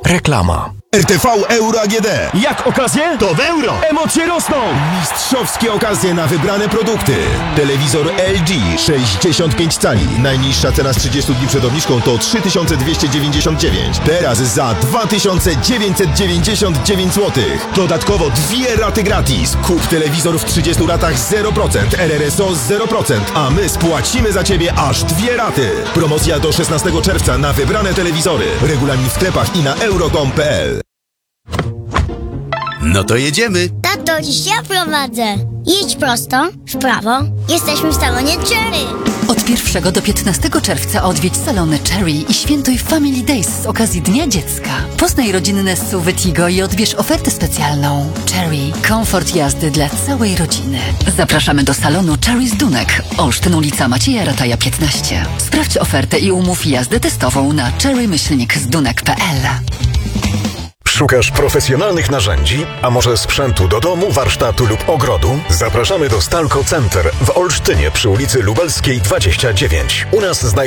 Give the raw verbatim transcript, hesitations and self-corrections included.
Reklama. R T V Euro A G D. Jak okazje? To w euro! Emocje rosną! Mistrzowskie okazje na wybrane produkty. Telewizor L G sześćdziesiąt pięć cali. Najniższa cena z trzydziestu dni przed obniżką to trzy tysiące dwieście dziewięćdziesiąt dziewięć. Teraz za dwa tysiące dziewięćset dziewięćdziesiąt dziewięć złotych. Dodatkowo dwie raty gratis. Kup telewizor w trzydziestu ratach zero procent. R R S O zero procent. A my spłacimy za Ciebie aż dwie raty. Promocja do szesnastego czerwca na wybrane telewizory. Regulamin w sklepach i na euro kropka com kropka p l. No to jedziemy. Tato, dziś ja prowadzę. Jedź prosto, w prawo. Jesteśmy w salonie Cherry. Od pierwszego do piętnastego czerwca odwiedź salony Cherry i świętuj Family Days z okazji Dnia Dziecka. Poznaj rodzinne S U V Tigo i odbierz ofertę specjalną. Cherry. Komfort jazdy dla całej rodziny. Zapraszamy do salonu Cherry z Dunek. Olsztyn, ulica Macieja Rataja piętnaście. Sprawdź ofertę i umów jazdę testową na cherry myślnik z dunek kropka p l. Szukasz profesjonalnych narzędzi? A może sprzętu do domu, warsztatu lub ogrodu? Zapraszamy do Stalco Center w Olsztynie przy ulicy Lubelskiej dwadzieścia dziewięć. U nas znajdziesz